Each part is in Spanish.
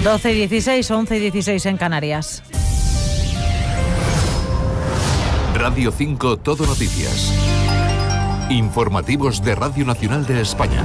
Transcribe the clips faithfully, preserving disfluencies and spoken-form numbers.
doce y dieciséis, once y dieciséis en Canarias. Radio cinco Todo Noticias. Informativos de Radio Nacional de España.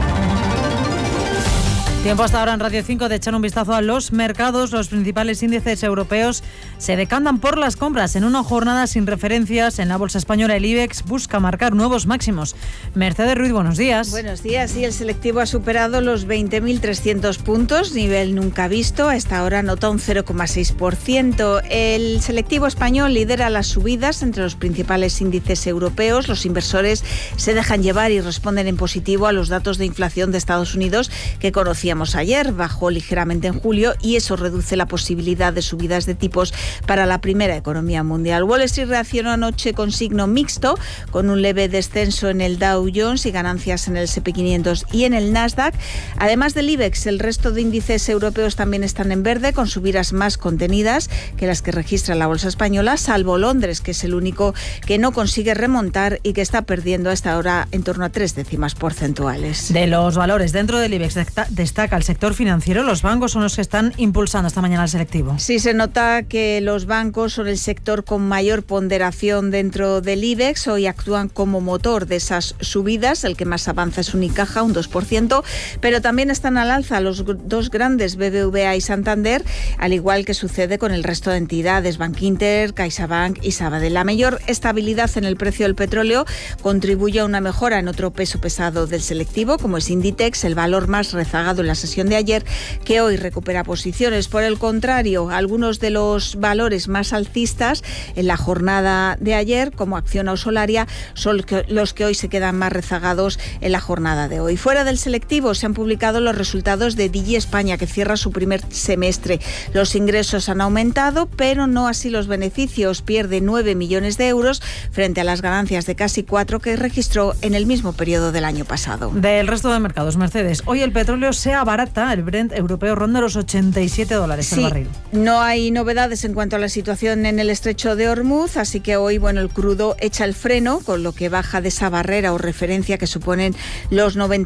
Tiempo hasta ahora en Radio cinco de echar un vistazo a los mercados. Los principales índices europeos se decantan por las compras en una jornada sin referencias. En la bolsa española el IBEX busca marcar nuevos máximos. Mercedes Ruiz, buenos días. Buenos días. Sí, el selectivo ha superado los veinte mil trescientos puntos, nivel nunca visto. A esta hora nota un cero coma seis por ciento. El selectivo español lidera las subidas entre los principales índices europeos. Los inversores se dejan llevar y responden en positivo a los datos de inflación de Estados Unidos que conocíamos ayer. Bajó ligeramente en julio y eso reduce la posibilidad de subidas de tipos para la primera economía mundial. Wall Street reaccionó anoche con signo mixto, con un leve descenso en el Dow Jones y ganancias en el ese and pe quinientos y en el Nasdaq. Además del IBEX, el resto de índices europeos también están en verde, con subidas más contenidas que las que registra la bolsa española, salvo Londres, que es el único que no consigue remontar y que está perdiendo a esta hora en torno a tres décimas porcentuales. De los valores dentro del IBEX destaca el sector financiero. Los bancos son los que están impulsando esta mañana el selectivo. Sí, se nota que los bancos son el sector con mayor ponderación dentro del IBEX. Hoy actúan como motor de esas subidas. El que más avanza es Unicaja, un dos por ciento, pero también están al alza los dos grandes, B B V A y Santander, al igual que sucede con el resto de entidades, Bankinter, CaixaBank y Sabadell. La mayor estabilidad en el precio del petróleo contribuye a una mejora en otro peso pesado del selectivo, como es Inditex, el valor más rezagado en la sesión de ayer, que hoy recupera posiciones. Por el contrario, algunos de los valores más alcistas en la jornada de ayer, como Acciona o Solaria, son los que hoy se quedan más rezagados en la jornada de hoy. Fuera del selectivo se han publicado los resultados de Digi España, que cierra su primer semestre. Los ingresos han aumentado, pero no así los beneficios. Pierde nueve millones de euros frente a las ganancias de casi cuatro que registró en el mismo periodo del año pasado. Del resto de mercados, Mercedes, hoy el petróleo se abarata. El Brent europeo ronda los ochenta y siete dólares sí, el barril. No hay novedades en cuanto a la situación en el estrecho de Hormuz, así que hoy, bueno, el crudo echa el freno, con lo que baja de esa barrera o referencia que suponen los noventa